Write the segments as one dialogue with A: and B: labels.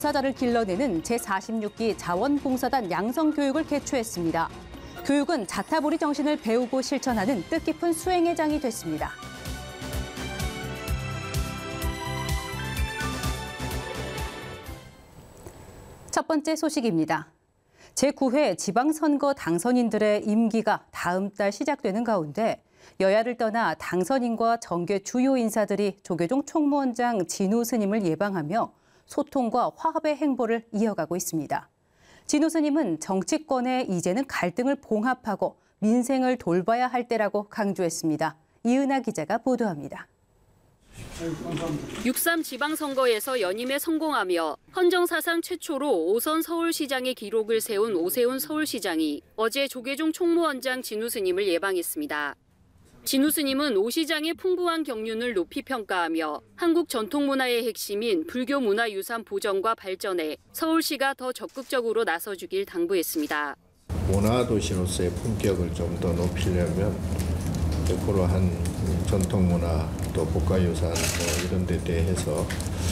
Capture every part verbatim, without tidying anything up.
A: 사자를 길러내는 제사십육 기 자원봉사단 양성교육을 개최했습니다. 교육은 자타보리 정신을 배우고 실천하는 뜻깊은 수행의 장이 됐습니다. 첫 번째 소식입니다. 제구 회 지방선거 당선인들의 임기가 다음 달 시작되는 가운데 여야를 떠나 당선인과 정계 주요 인사들이 조계종 총무원장 진우 스님을 예방하며 소통과 화합의 행보를 이어가고 있습니다. 진우 스님은 정치권에 이제는 갈등을 봉합하고 민생을 돌봐야 할 때라고 강조했습니다. 이은하 기자가 보도합니다.
B: 육삼 지방선거에서 연임에 성공하며 헌정사상 최초로 오선 서울시장의 기록을 세운 오세훈 서울시장이 어제 조계종 총무원장 진우 스님을 예방했습니다. 진우 스님은 오 시장의 풍부한 경륜을 높이 평가하며 한국 전통문화의 핵심인 불교 문화유산 보전과 발전에 서울시가 더 적극적으로 나서주길 당부했습니다.
C: 문화도시로서의 품격을 좀 더 높이려면 그러한 전통문화 또 국가유산 뭐 이런 데 대해서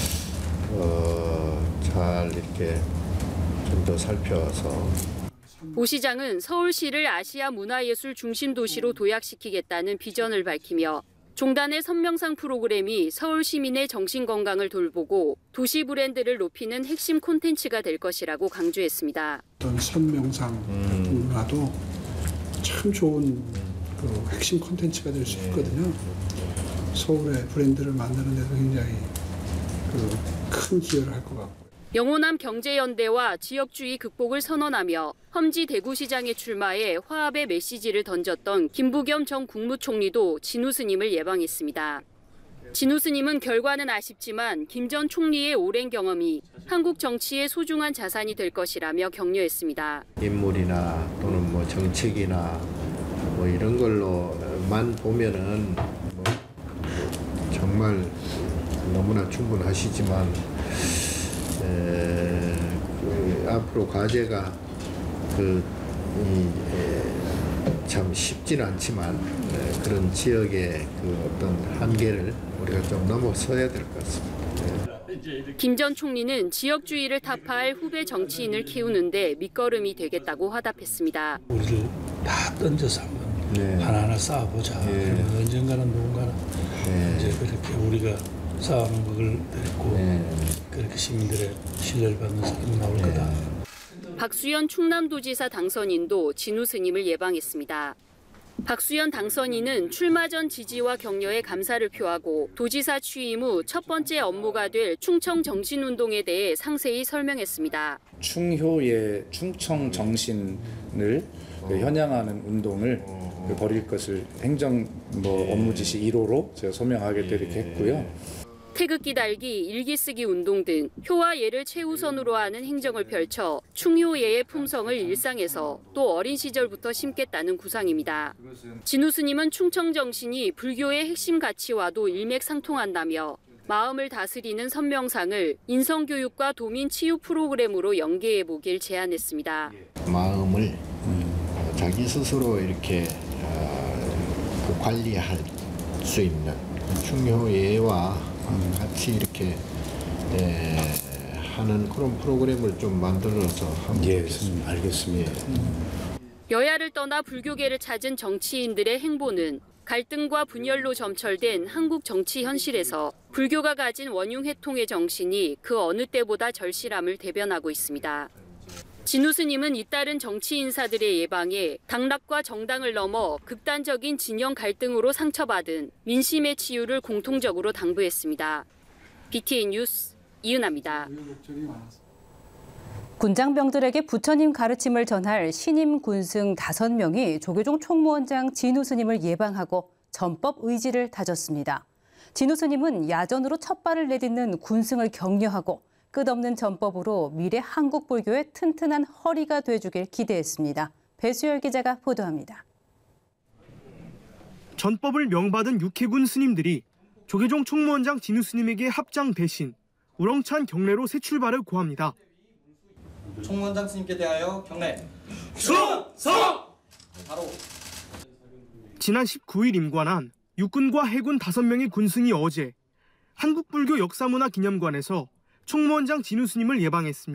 C: 어, 잘 이렇게 좀 더 살펴서
B: 오 시장은 서울시를 아시아 문화예술 중심 도시로 도약시키겠다는 비전을 밝히며 종단의 선명상 프로그램이 서울 시민의 정신 건강을 돌보고 도시 브랜드를 높이는 핵심 콘텐츠가 될 것이라고 강조했습니다.
D: 어떤 선명상 음. 문화도 참 좋은 그 핵심 콘텐츠가 될 수 있거든요. 서울의 브랜드를 만드는 데도 굉장히 그 큰 기여를 할 것 같고.
B: 영호남 경제연대와 지역주의 극복을 선언하며 험지 대구시장에 출마해 화합의 메시지를 던졌던 김부겸 전 국무총리도 진우 스님을 예방했습니다. 진우 스님은 결과는 아쉽지만 김 전 총리의 오랜 경험이 한국 정치의 소중한 자산이 될 것이라며 격려했습니다.
C: 인물이나 또는 뭐 정책이나 뭐 이런 걸로만 보면은 뭐 정말 너무나 충분하시지만 에, 그, 앞으로 과제가 그, 이, 참 쉽지는 않지만 에, 그런 지역의 그 어떤 한계를 우리가 좀 넘어서야 될 것 같습니다.
B: 김 전 총리는 지역주의를 타파할 후배 정치인을 키우는데 밑거름이 되겠다고 화답했습니다.
E: 우리를 다 던져서 한번
C: 네.
E: 하나하나 쌓아보자. 네. 그러면 언젠가는 누군가는 네. 이제 그렇게 우리가 쌓아놓은 걸 데리고 네. 그렇게 시민들의 신뢰를 받는 사람이 나올 네. 거다.
B: 박수현 충남도지사 당선인도 진우 스님을 예방했습니다. 박수현 당선인은 출마 전 지지와 격려에 감사를 표하고 도지사 취임 후 첫 번째 업무가 될 충청 정신운동에 대해 상세히 설명했습니다.
F: 충효의 충청 정신을 현양하는 운동을 벌일 것을 행정 뭐 업무 지시 일 호로 제가 소명하게 이렇게 했고요.
B: 태극기 달기, 일기 쓰기 운동 등 효와 예를 최우선으로 하는 행정을 펼쳐 충효예의 품성을 일상에서 또 어린 시절부터 심겠다는 구상입니다. 진우 스님은 충청 정신이 불교의 핵심 가치와도 일맥상통한다며 마음을 다스리는 선명상을 인성교육과 도민 치유 프로그램으로 연계해 보길 제안했습니다.
C: 마음을 자기 스스로 이렇게 관리할 수 있는 충효예와 같이 이렇게 에, 하는 그런 프로그램을 좀 만들어서 한번
E: 예, 알겠습니다.
B: 여야를 떠나 불교계를 찾은 정치인들의 행보는 갈등과 분열로 점철된 한국 정치 현실에서 불교가 가진 원융회통의 정신이 그 어느 때보다 절실함을 대변하고 있습니다. 진우 스님은 잇따른 정치 인사들의 예방에 당락과 정당을 넘어 극단적인 진영 갈등으로 상처받은 민심의 치유를 공통적으로 당부했습니다. 비티엔 뉴스 이은하입니다.
A: 군장병들에게 부처님 가르침을 전할 신임 군승 다섯 명이 조계종 총무원장 진우 스님을 예방하고 전법 의지를 다졌습니다. 진우 스님은 야전으로 첫 발을 내딛는 군승을 격려하고 끝없는 전법으로 미래 한국 불교의 튼튼한 허리가 돼주길 기대했습니다. 배수열 기자가 보도합니다.
G: 전법을 명받은 육해군 스님들이 조계종 총무원장 진우 스님에게 합장 대신 우렁찬 경례로 새 출발을 고합니다.
H: 총무원장 스님께 대하여 경례. 충성! 바로.
G: 지난 십구 일 임관한 육군과 해군 다섯 명의 군승이 어제 한국불교 역사문화기념관에서 총무원장 진우 스님을 예방했습니다.